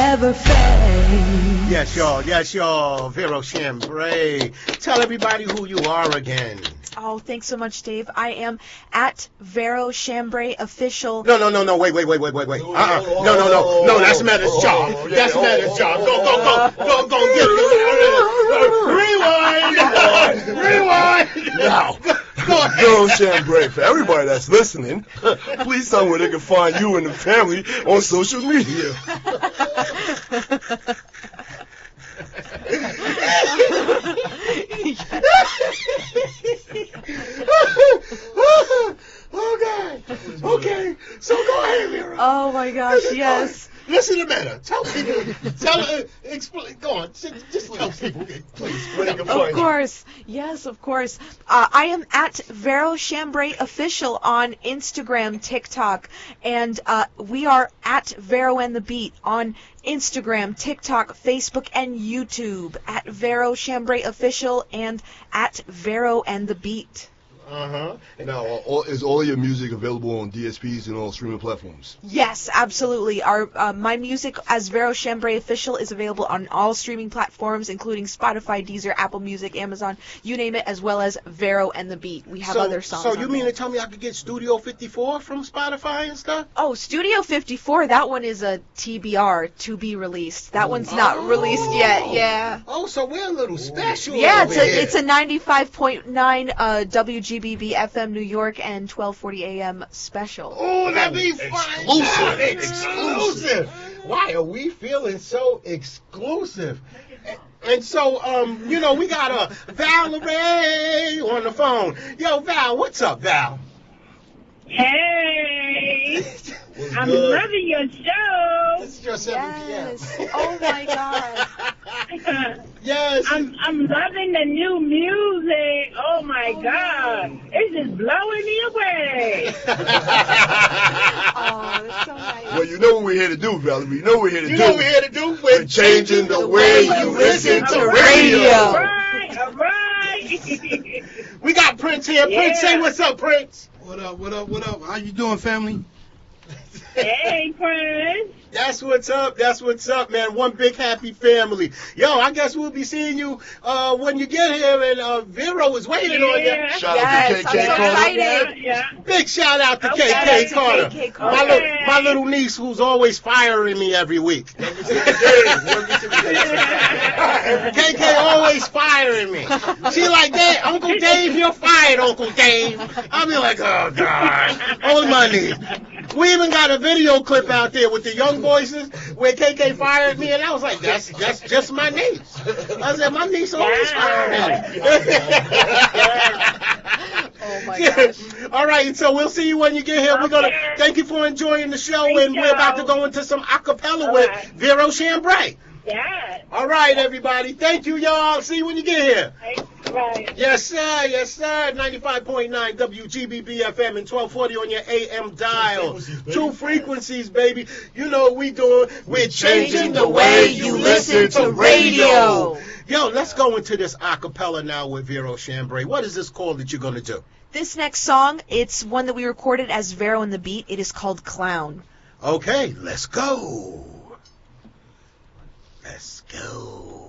never fade. Yes, y'all. Vero Chambray. Tell everybody who you are again. Oh, thanks so much, Dave. I am at Vero Chambray Official. No, wait. No, that's Meta's job. That's Meta's job. Go, get it. Rewind. Now, Vero Chambray, for everybody that's listening, please tell me where they can find you and the family on social media. Oh, God. Okay, so go ahead, Vera. Oh, my gosh, yes. Listen to Meta. Tell people. Explain. Go on. Just tell people, please. Of course. Yes, of course. I am at Vero Chambray Official on Instagram, TikTok, and we are at Vero and the Beat on Instagram, TikTok, Facebook, and YouTube. At Vero Chambray Official and at Vero and the Beat. Now, is all your music available on DSPs and all streaming platforms? Yes, absolutely. My music as Vero Chambray Official is available on all streaming platforms, including Spotify, Deezer, Apple Music, Amazon, you name it, as well as Vero and the Beat. We have other songs. So you mean to tell me I could get Studio 54 from Spotify and stuff? Oh, Studio 54, that one is a TBR, to be released. That one's not released yet, yeah. Oh, so we're a little special. Yeah, it's a 95.9 WGBB FM New York and 1240 AM special. Oh, that'd be fun. Exclusive. Why are we feeling so exclusive? And so, we got Valerie on the phone. Yo, Val, what's up, Val? Hey, I'm loving your show. This is your 7 p.m. Oh my God. Yes. I'm loving the new music. Oh my God. It's just blowing me away. Oh, that's so nice. Well, you know what we're here to do, Valerie. You know what we're here to do. You know what we're here to do? We're changing the way you listen to radio. All right. We got Prince here. Yeah. Prince, say what's up, Prince. What up? How you doing, family? Hey, Prince. That's what's up, man. One big happy family. Yo, I guess we'll be seeing you when you get here, and Vero is waiting on you. Shout out to KK Carter. Yeah. Big shout out to Okay. KK Carter. KK Carter. My little niece who's always firing me every week. KK always firing me. She like, Dave, Uncle Dave, you're fired, Uncle Dave. I'll be like, oh, God. Only my niece. We even got a video clip out there with the young voices where KK fired me, and I was like, that's just my niece. I said, my niece always fired me. Oh my gosh. All right, so we'll see you when you get here. We're gonna thank you for enjoying the show, and we're about to go into some acapella with Vero Chambray. Yeah. All right, everybody. Thank you, y'all. See you when you get here. Right. Yes, sir. 95.9 WGBB FM and 1240 on your AM dial. Two frequencies, baby. You know what we doing. We're changing the way you listen to radio. Yo, let's go into this acapella now with Vero Chambray. What is this called that you're going to do? This next song, it's one that we recorded as Vero and the Beat. It is called Clown. Okay, let's go. Let's go.